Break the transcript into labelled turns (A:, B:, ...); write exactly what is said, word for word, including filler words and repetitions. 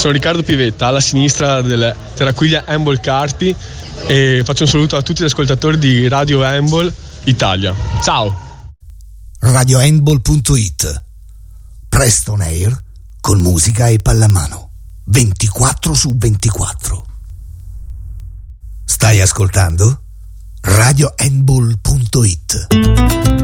A: sono Riccardo Pivetta, alla sinistra del Terraquiglia Handball Carpi, e faccio un saluto a tutti gli ascoltatori di Radio Handball Italia. Ciao!
B: radio handball punto it, presto on air con musica e pallamano ventiquattro su ventiquattro. Stai ascoltando radio handball punto it.